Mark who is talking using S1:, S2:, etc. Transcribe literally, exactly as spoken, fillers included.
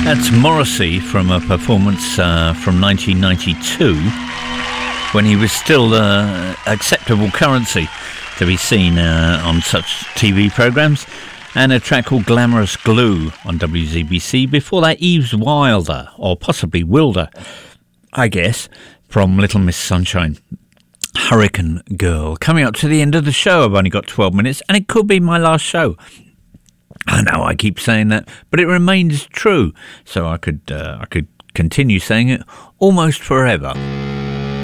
S1: That's Morrissey from a performance uh, from nineteen ninety-two when he was still uh, acceptable currency to be seen uh, on such T V programmes, and a track called Glamorous Glue on W Z B C. Before that, Eves Wilder, or possibly Wilder, I guess, from Little Miss Sunshine. Hurricane Girl. Coming up to the end of the show. I've only got twelve minutes, and it could be my last show. I know I keep saying that, but it remains true. So I could uh, I could continue saying it almost forever.